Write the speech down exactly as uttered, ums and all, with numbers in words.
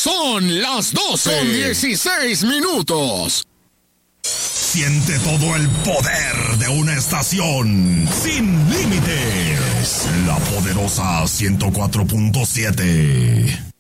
Son las doce con dieciséis minutos. Siente todo el poder de una estación sin límites. La poderosa ciento cuatro punto siete.